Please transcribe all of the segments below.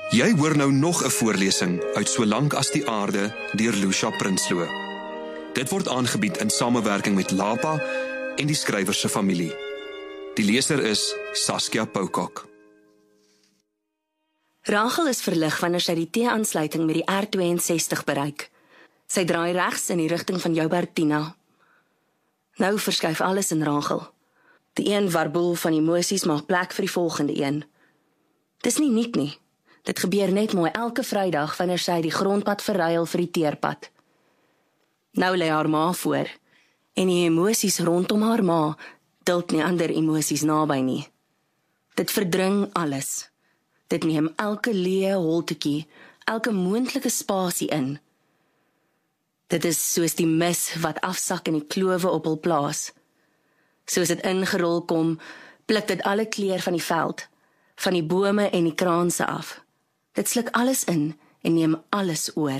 Jy hoor nou nog 'n voorlesing uit Solank as die aarde deur Lucia Prinsloo. Dit word aangebied in samewerking met Lapa en die skrywer se familie. Die leser is Saskia Poukak. Rachel is verlig wanneer sy die T-aansluiting met die R62 bereik. Sy draai regs in die rigting van Joubertina. Nou verskuif alles in Rachel. Die een warboel van emosies maak plek vir die volgende een. Dis nie nuut nie. Dit gebeur net mooi elke Vrydag wanneer sy die grondpad verruil vir die teerpad. Nou lê haar ma voor, en die emosies rondom haar ma dult nie ander emosies naby nie. Dit verdring alles. Dit neem elke leë holtetjie, elke moontlike spasie in. Dit is soos die mis wat afsak in die klowe op hul plaas. Soos dit ingerol kom, pluk dit alle kleur van die veld, van die bome en die kraanse af. Dit sluk alles in en neem alles oor.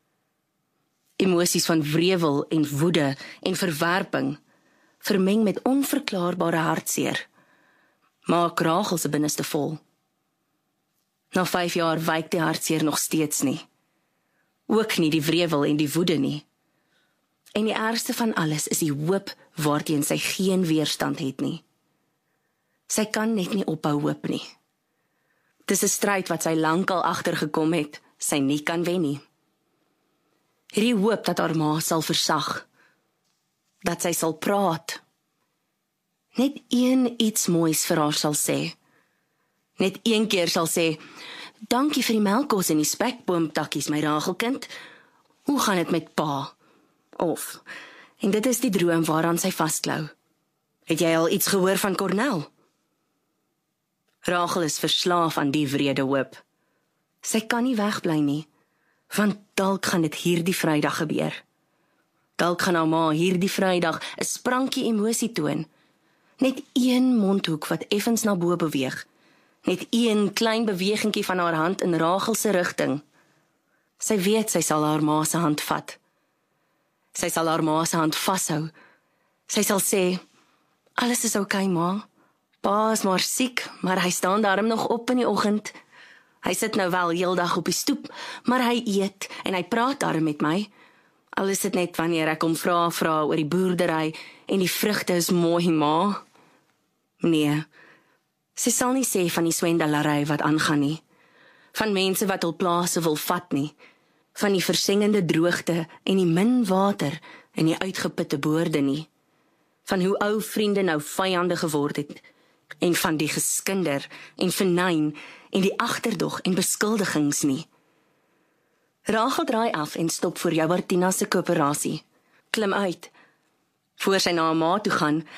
Emosies van wrevel en woede en verwerping, vermeng met onverklaarbare hartseer, maak Rachel se binneste vol. Na 5 jaar wyk die hartseer nog steeds nie. Ook nie die wrevel en die woede nie. En die ergste van alles is die hoop waarteen sy geen weerstand het nie. Sy kan net nie ophou hoop nie. Dis 'n stryd wat sy lankal agtergekom het, sy nie kan wen nie. Hierdie hoop dat haar ma sal versag, dat sy sal praat, net iets moois vir haar sal sê. Net een keer sal sê, dankie vir die melkkos en die spekboomtakkies, my Rachelkind. Hoe gaan dit met pa? Of, en dit is die droom waaraan sy vastklou. Het jy al iets gehoor van Cornel? Rachel is verslaaf aan die wrede hoop. Sy kan nie wegbly nie, want dalk gaan dit hierdie Vrydag gebeur. Dalk gaan haar ma hierdie Vrydag 'n sprankie emosie toon. Net een mondhoek wat effens na bo beweeg. Net een klein bewegingkie van haar hand in Rachel se rigting. Sy weet sy sal haar ma se hand vat. Sy sal haar ma se hand vashou. Sy sal sê, alles is oukei, ma. Pa is maar siek, maar hy staan daarom nog op in die oggend. Hy sit nou wel heeldag op die stoep, maar hy eet en hy praat daarom met my. Al is dit net wanneer ek hom vra oor die boerdery en die vrugte is mooi, ma. Nee, sy sal nie sê van die swendelary wat aangaan nie, van mense wat hul plase wil vat nie, van die versengende droogte en die min water en die uitgeputte boorde nie, van hoe ou vriende nou vyande geword het, en van die geskinder en vernyn en die agterdog en beskuldigings nie. Rachel draai af en stop voor Joubertina se koöperasie, klim uit. Voor sy na haar ma toe gaan,